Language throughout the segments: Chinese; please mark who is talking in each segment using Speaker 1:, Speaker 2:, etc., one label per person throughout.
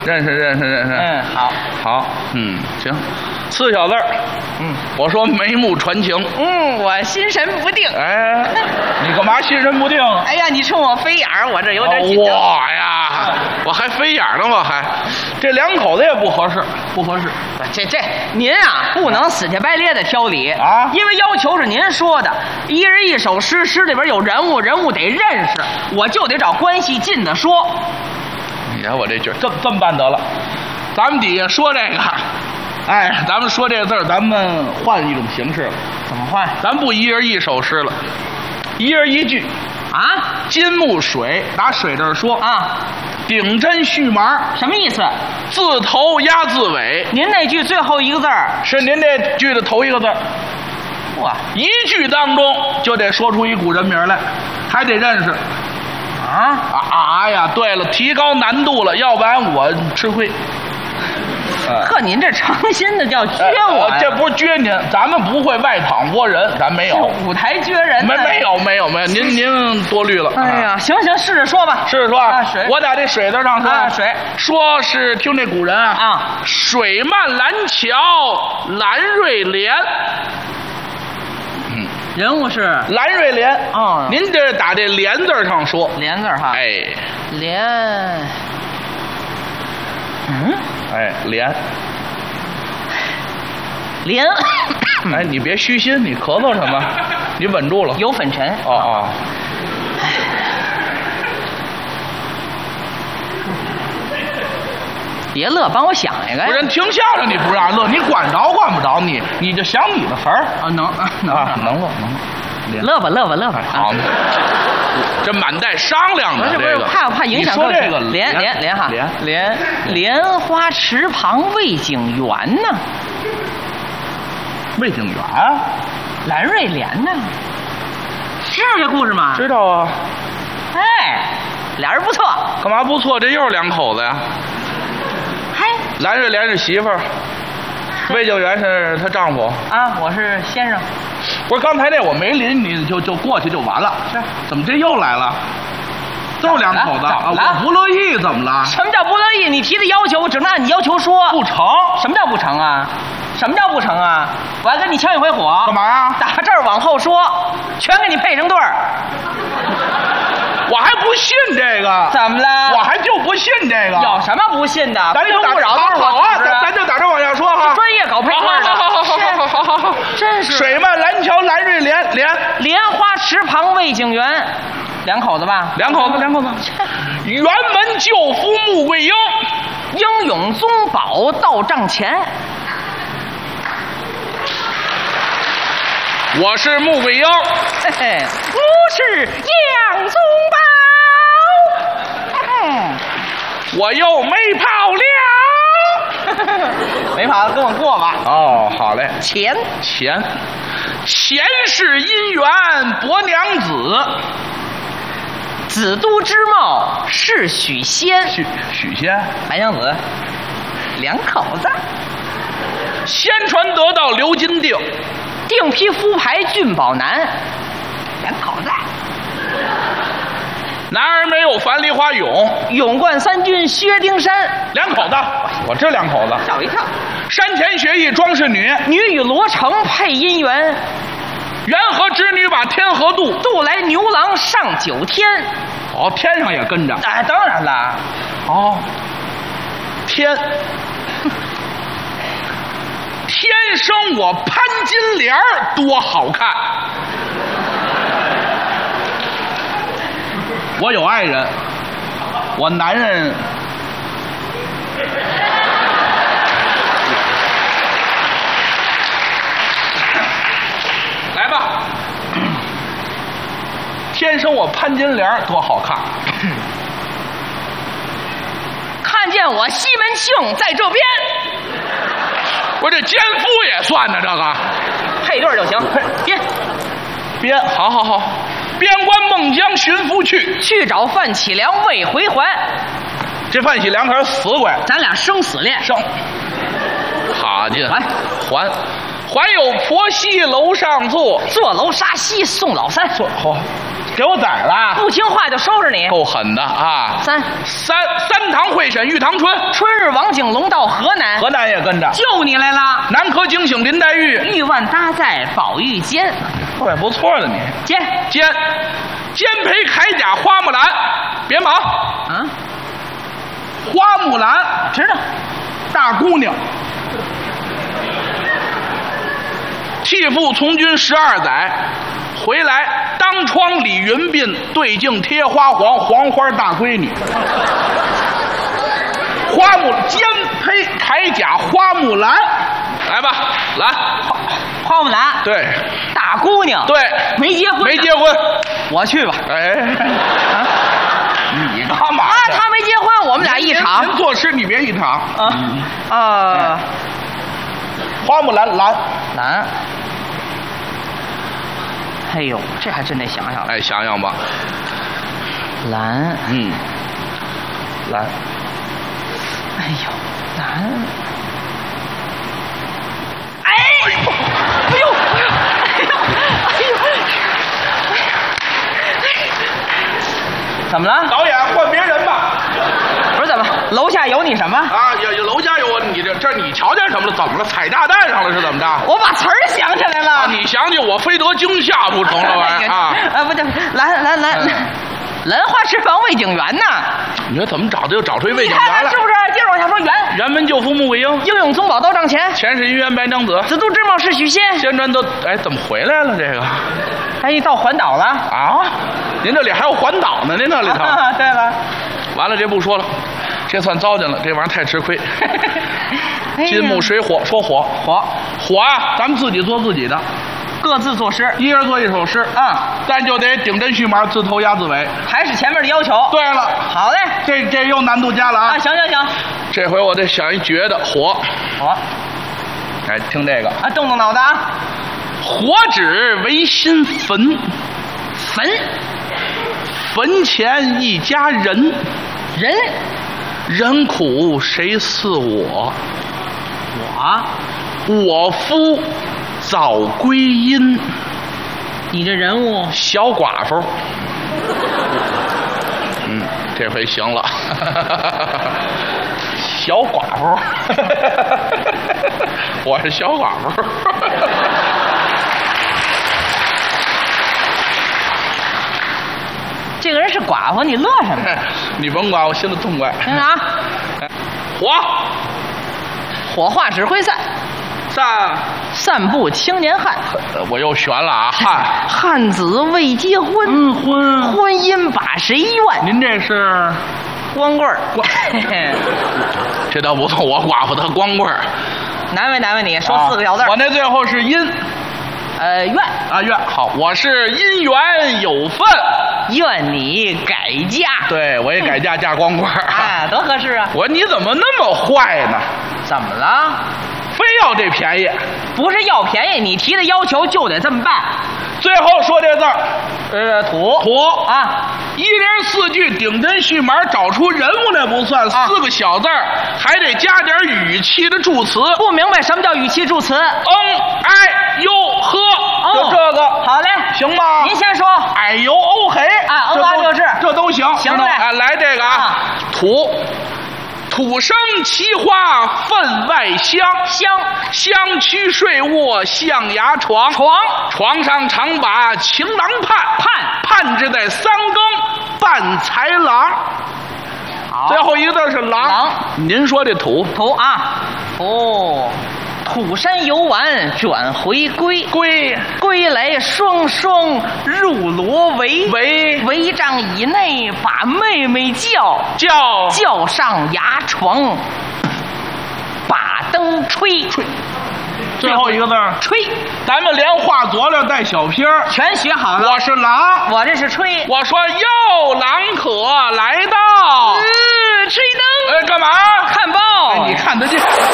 Speaker 1: 认识。
Speaker 2: 嗯，
Speaker 1: 好，行，4小字儿。我说眉目传情。
Speaker 2: 我心神不定。
Speaker 1: 哎，你干嘛心神不定啊？
Speaker 2: 哎呀，你冲我飞眼儿，我这有点紧张。
Speaker 1: 我呀，我还飞眼呢，我还，这2口子也不合适。
Speaker 2: 这您啊，不能死乞白咧的挑理
Speaker 1: 啊，
Speaker 2: 因为要求是您说的，一人一首诗，诗里边有人物，人物得认识，我就得找关系近的说。
Speaker 1: 你看我这句，这么办得了，咱们底下说这个，哎，咱们说这个字儿，咱们换一种形式了。
Speaker 2: 怎么换？
Speaker 1: 咱不一人一首诗了，一人一句。
Speaker 2: 啊，
Speaker 1: 金木水，打水这儿说
Speaker 2: 啊，
Speaker 1: 顶针续麻，
Speaker 2: 什么意思？
Speaker 1: 字头压字尾。
Speaker 2: 您那句最后一个字儿
Speaker 1: 是您这句的头一个字。
Speaker 2: 哇，
Speaker 1: 一句当中就得说出一股人名来，还得认识。呀，对了，提高难度了，要不然我吃亏。
Speaker 2: 呵，您这诚心的叫撅我呀？
Speaker 1: 这不是撅您，咱们不会外淌拨人，咱没有。
Speaker 2: 舞台撅人？
Speaker 1: 没有，您多虑了。
Speaker 2: 哎呀，行，试着说吧。
Speaker 1: 试着说啊，水，我在这水字上说。
Speaker 2: 水，
Speaker 1: 说是听这古人啊，水漫蓝桥，蓝瑞莲。
Speaker 2: 人物是
Speaker 1: 蓝瑞莲。您这打这莲字上说。
Speaker 2: 莲字哈。
Speaker 1: 哎，
Speaker 2: 莲。
Speaker 1: 莲。
Speaker 2: 莲。
Speaker 1: 哎，你别虚心，你咳嗽什么？你稳住了。
Speaker 2: 有粉尘。别乐，帮我想一个。
Speaker 1: 不是人听相声你不让乐，你管着管不着你就想你的词儿
Speaker 2: 啊，能
Speaker 1: 乐。
Speaker 2: 乐吧。
Speaker 1: 好，这满带商量的。
Speaker 2: 不是，怕影响。
Speaker 1: 你说这个
Speaker 2: 莲哈，莲花池旁魏景元呢？
Speaker 1: 魏景元，
Speaker 2: 蓝瑞莲呢？知道这故事吗？
Speaker 1: 知道啊。
Speaker 2: 哎，俩人不错。
Speaker 1: 干嘛不错？这又是2口子呀。蓝瑞莲是媳妇儿，魏景元是她丈夫
Speaker 2: 啊。我是先生。
Speaker 1: 不是刚才那我没临你就过去就完了。
Speaker 2: 是。
Speaker 1: 怎么这又来了？都是2口子啊！我不乐意，怎么了？
Speaker 2: 什么叫不乐意？你提的要求，我只能按你要求说。
Speaker 1: 不成。
Speaker 2: 什么叫不成啊？我还跟你呛一回火。
Speaker 1: 干嘛呀？
Speaker 2: 打这儿往后说，全给你配成对儿。
Speaker 1: 我还不信这个。
Speaker 2: 怎么了？
Speaker 1: 我还就不信这个。
Speaker 2: 有什么不信的？
Speaker 1: 咱就打好啊！咱就打这往下说哈。
Speaker 2: 专业搞配对的。
Speaker 1: 好，
Speaker 2: 真是。
Speaker 1: 水漫蓝桥，蓝瑞莲，
Speaker 2: 莲花池旁魏景元，2口子吧？2口子。
Speaker 1: 辕门救夫穆桂英，
Speaker 2: 英勇宗保到帐前。
Speaker 1: 我是穆桂英。
Speaker 2: 我是杨宗保。
Speaker 1: 我又没跑了。
Speaker 2: 没跑跟我过吧。
Speaker 1: 好嘞。
Speaker 2: 前
Speaker 1: 世姻缘伯娘子，
Speaker 2: 子都之貌是许仙。
Speaker 1: 许仙，
Speaker 2: 白娘子，2口子。
Speaker 1: 先传得道刘金定，
Speaker 2: 定批夫牌俊宝男，2口子。
Speaker 1: 男儿没有樊梨花勇，
Speaker 2: 勇冠3军薛丁山
Speaker 1: ，2口子。我这2口子，
Speaker 2: 吓我一跳。
Speaker 1: 山前学艺庄氏女，
Speaker 2: 女与罗成配姻缘。
Speaker 1: 缘何织女把天河渡，
Speaker 2: 渡来牛郎上9天。
Speaker 1: 天上也跟着。
Speaker 2: 哎，当然了。
Speaker 1: 天生我潘金莲多好看。我有爱人，我男人来吧。天生我潘金莲多好看。
Speaker 2: 看见我西门庆在这边。
Speaker 1: 我这奸夫也算呢，这个
Speaker 2: 配对就行。
Speaker 1: 编，好。边关孟姜寻夫去
Speaker 2: 找范启良未回还。
Speaker 1: 这范启良可是死鬼，
Speaker 2: 咱俩生死恋。
Speaker 1: 好劲！还有婆媳楼上坐，
Speaker 2: 坐楼杀西送老三。
Speaker 1: 给我宰了，
Speaker 2: 不听话就收拾你。
Speaker 1: 够狠的啊！
Speaker 2: 三
Speaker 1: 堂会审玉堂春，
Speaker 2: 春日王景龙到河南，
Speaker 1: 河南也跟着。
Speaker 2: 救你来了。
Speaker 1: 南柯警醒林黛玉，
Speaker 2: 玉腕搭在宝玉肩，
Speaker 1: 说也不错了你。
Speaker 2: 肩
Speaker 1: 肩陪铠甲花木兰，别忙
Speaker 2: 啊，
Speaker 1: 花木兰
Speaker 2: 知道，
Speaker 1: 大姑娘，弃父从军12载，回来当窗理云鬓，对镜贴花黄，黄花大闺女。花木肩披铠甲花木兰，来吧，来，
Speaker 2: 花木兰，
Speaker 1: 对，
Speaker 2: 大姑娘，
Speaker 1: 对，
Speaker 2: 没结婚，
Speaker 1: 没结婚，
Speaker 2: 我去吧。
Speaker 1: 哎，
Speaker 2: 啊，
Speaker 1: 你干嘛
Speaker 2: 啊？他没结婚，我们俩一场。
Speaker 1: 您作诗，你别一场
Speaker 2: 啊。
Speaker 1: 花木兰，兰。
Speaker 2: 哎呦，这还真得想想。
Speaker 1: 哎，想想吧。
Speaker 2: 兰，
Speaker 1: 兰。
Speaker 2: 哎呦，兰。哎呦，哎呦，怎么了？
Speaker 1: 导演换别人吧。
Speaker 2: 不是怎么？楼下有你什么？
Speaker 1: 啊，有楼下有我，你这你瞧见什么了？怎么了？踩炸弹上了是怎么着？
Speaker 2: 我把词儿想起来了。
Speaker 1: 啊，你想起我非得惊吓不成了玩意儿啊？
Speaker 2: 啊，不对，兰花池房魏景元呢？
Speaker 1: 你说怎么找的又找出一魏景
Speaker 2: 元来？是不是？接着往下说，
Speaker 1: 辕门救父穆桂英，
Speaker 2: 英勇宗保刀帐前，
Speaker 1: 前世姻缘白娘子，
Speaker 2: 紫都之貌是许仙，
Speaker 1: 仙传都哎怎么回来了这个？
Speaker 2: 哎，到环岛了
Speaker 1: 啊？您这里还有环岛呢？您这里头？
Speaker 2: 啊，对了，
Speaker 1: 完了这不说了，这算糟践了，这玩意儿太吃亏。金木水火，说火啊，咱们自己做自己的。
Speaker 2: 各自作诗，
Speaker 1: 一人做一首诗
Speaker 2: 啊，
Speaker 1: 咱就得顶针续码，自头压自尾，
Speaker 2: 还是前面的要求。
Speaker 1: 对了，
Speaker 2: 好嘞，
Speaker 1: 这又难度加了啊！
Speaker 2: 行，
Speaker 1: 这回我得想一绝的火，哎，听这个
Speaker 2: 啊，动动脑子啊！
Speaker 1: 火只为心焚，坟前一家人，人苦谁似我？我夫早归阴。
Speaker 2: 你这人物
Speaker 1: 小寡妇。这回行了。小寡妇。我是小寡妇。
Speaker 2: 这个人是寡妇，你乐什么？
Speaker 1: 你甭管，我心里痛快。
Speaker 2: 干啥？火化指挥散步青年汉。
Speaker 1: 我又悬了啊！
Speaker 2: 汉子未结婚，婚姻把谁怨？
Speaker 1: 您这是
Speaker 2: 光棍儿。
Speaker 1: 这倒不错，我寡妇她光棍儿。
Speaker 2: 难为你，说4个小字。
Speaker 1: 我那最后是阴。
Speaker 2: 怨
Speaker 1: 啊怨。好，我是姻缘有份，
Speaker 2: 愿你改嫁。
Speaker 1: 对，我也改嫁嫁光棍儿。
Speaker 2: 哎，多合适啊！
Speaker 1: 我说你怎么那么坏呢？
Speaker 2: 怎么了？
Speaker 1: 非要这便宜？
Speaker 2: 不是要便宜，你提的要求就得这么办。
Speaker 1: 最后说这字儿，土啊，一连4句顶针续码，找出人物那不算，4个小字儿，还得加点语气的助词。
Speaker 2: 不明白什么叫语气助词？
Speaker 1: 哎呦呵，就这个，
Speaker 2: 好嘞，
Speaker 1: 行吗？
Speaker 2: 您先说。
Speaker 1: 哎呦哦嘿
Speaker 2: 啊，六字，
Speaker 1: 这都行。
Speaker 2: 行嘞，
Speaker 1: 来这个啊，土生奇花分外香，香躯睡卧象牙床上常把情郎盼之在3更伴才郎。最后一个字是郎。您说这土
Speaker 2: 啊，土山游玩转回归来双入罗围帐以内把妹妹叫上牙床，把灯吹。
Speaker 1: 最后一个字
Speaker 2: 吹，
Speaker 1: 咱们连画佐料带小撇儿
Speaker 2: 全学好了。
Speaker 1: 我是郎，
Speaker 2: 我这是吹。
Speaker 1: 我说哟，郎可来到，
Speaker 2: 吹灯。
Speaker 1: 干嘛？
Speaker 2: 看报。
Speaker 1: 你看得见。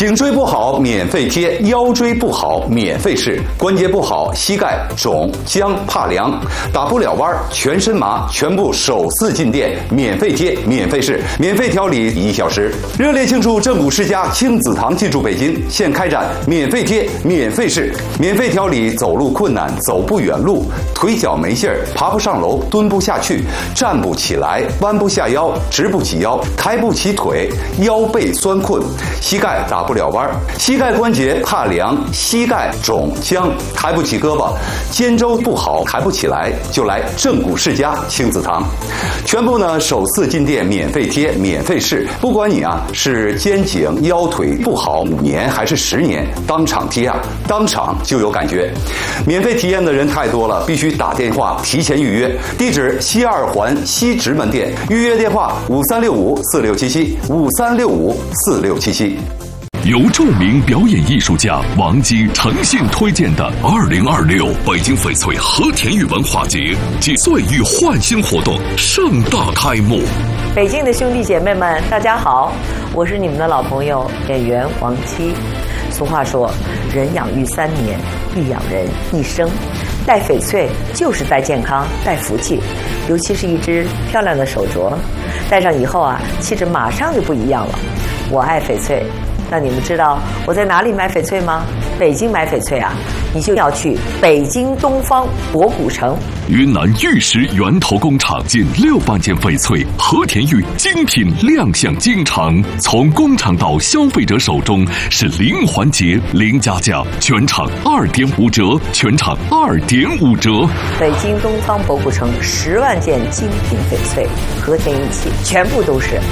Speaker 3: 颈椎不好免费贴，腰椎不好免费试，关节不好膝盖肿僵怕凉打不了弯全身麻，全部首次进店免费贴免费试，免费调理1小时。热烈庆祝正骨世家亲子堂进驻北京，现开展免费贴免费试，免费调理走路困难走不远路，腿脚没劲儿爬不上楼蹲不下去站不起来弯不下腰直不起腰抬不起腿腰背酸困膝盖打不了弯膝盖关节怕凉膝盖肿僵抬不起胳膊肩周不好抬不起来就来正骨世家亲子堂，全部呢首次进店免费贴免费试，不管你是肩颈腰腿不好5年还是10年，当场贴当场就有感觉。免费体验的人太多了，必须打电话提前预约。地址西2环西直门店，预约电话5365467753654677。
Speaker 4: 由著名表演艺术家王姬诚信推荐的2026北京翡翠和田玉文化节暨岁玉焕新活动盛大开幕。
Speaker 5: 北京的兄弟姐妹们，大家好，我是你们的老朋友演员王姬。俗话说，人养育3年，必养人一生。戴翡翠就是戴健康、戴福气，尤其是一只漂亮的手镯，戴上以后气质马上就不一样了。我爱翡翠。那你们知道我在哪里买翡翠吗？北京买翡翠你就要去北京东方博古城。
Speaker 4: 云南玉石源头工厂近6万件翡翠和田玉精品亮相京城，从工厂到消费者手中是零环节零加价，全场2.5折，全场2.5折。
Speaker 5: 北京东方博古城10万件精品翡翠和田玉器，全部都是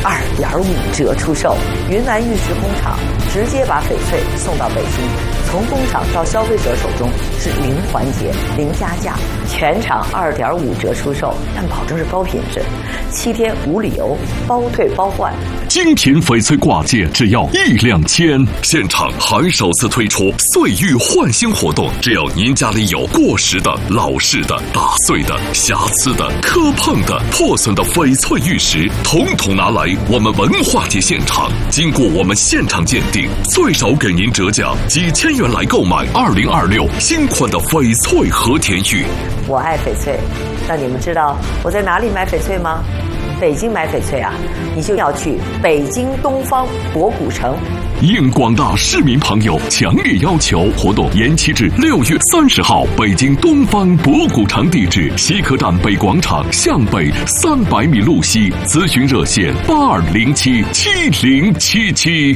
Speaker 5: 2.5折出售。云南玉石工厂直接把翡翠送到北京，从工厂到消费者手中是零环节零加价，全场2.5折出售，但保证是高品质，7天无理由，包退包换。
Speaker 4: 精品翡翠挂件只要1-2千，现场还首次推出岁玉焕新活动，只要您家里有过时的、老式的、打碎的、瑕疵的、磕碰的、破损的翡翠玉石，统统拿来我们文化节现场，经过我们现场鉴定，最少给您折价几千元来购买2026新款的翡翠和田玉。
Speaker 5: 我爱翡翠。那你们知道我在哪里买翡翠吗？北京买翡翠你就要去北京东方博古城。
Speaker 4: 应广大市民朋友强烈要求，活动延期至6月30号，北京东方博古城，地址西客站北广场向北300米路西，咨询热线82077077。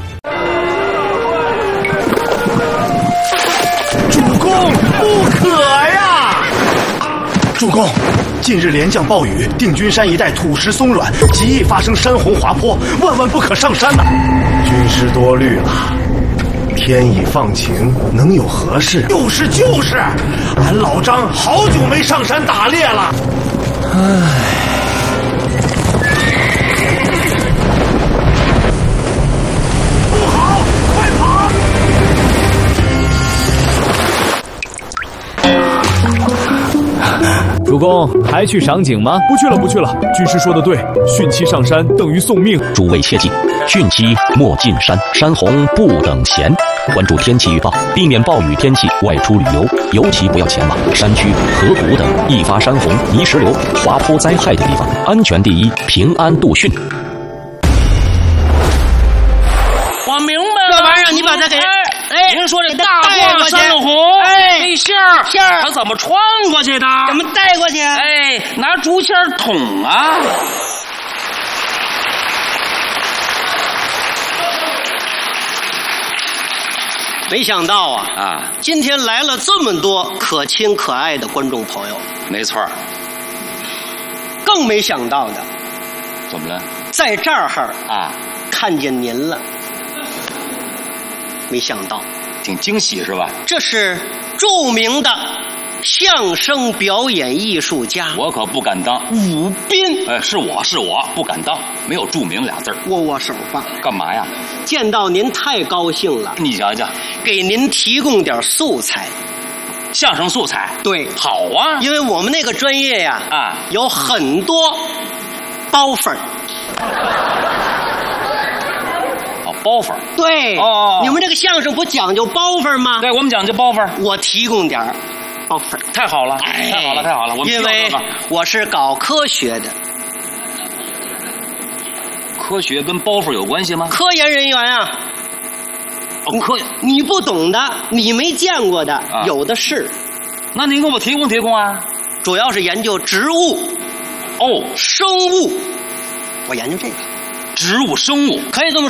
Speaker 6: 主公，不可呀！主公，近日连降暴雨，定军山一带土石松软，极易发生山洪滑坡，万万不可上山呐！军师多虑了，天已放晴，能有何事？就是，俺老张好久没上山打猎了。不好，快跑！
Speaker 7: 主公，还去赏景吗？
Speaker 8: 不去了。军师说的对，汛期上山等于送命。
Speaker 9: 诸位切记，汛期莫进山，山洪不等闲。关注天气预报，避免暴雨天气外出旅游，尤其不要前往山区、河谷等易发山洪、泥石流、滑坡灾害的地方。安全第一，平安度汛。
Speaker 2: 我明白了，这玩意儿你把它给。您说这大挂山洪，这线儿它怎么穿过去的？怎么带过去？拿竹签捅啊！
Speaker 10: 没想到今天来了这么多可亲可爱的观众朋友。
Speaker 11: 没错。
Speaker 10: 更没想到的，
Speaker 11: 怎么了？
Speaker 10: 在这儿看见您了。没想到，
Speaker 11: 挺惊喜是吧？
Speaker 10: 这是著名的相声表演艺术家，
Speaker 11: 我可不敢当。
Speaker 10: 武斌，
Speaker 11: 是我不敢当，没有著名俩字儿。
Speaker 10: 握手吧。
Speaker 11: 干嘛呀？
Speaker 10: 见到您太高兴了。
Speaker 11: 你瞧瞧，
Speaker 10: 给您提供点素材。
Speaker 11: 相声素材？
Speaker 10: 对，
Speaker 11: 好啊。
Speaker 10: 因为我们那个专业有很多包粉。
Speaker 11: 包袱。
Speaker 10: 对，
Speaker 11: 哦，
Speaker 10: 你们这个相声不讲究包袱吗？
Speaker 11: 对，我们讲究包袱。
Speaker 10: 我提供点儿包袱。
Speaker 11: 太好了，太好了，太好了！我们
Speaker 10: 因为我是搞科学的。
Speaker 11: 科学跟包袱有关系吗？
Speaker 10: 科研人员啊。你不懂的，你没见过的，有的是。
Speaker 11: 那您给我提供啊！
Speaker 10: 主要是研究植物，
Speaker 11: 哦，
Speaker 10: 生物，我研究这个。
Speaker 11: 植物生物
Speaker 10: 可以这么说。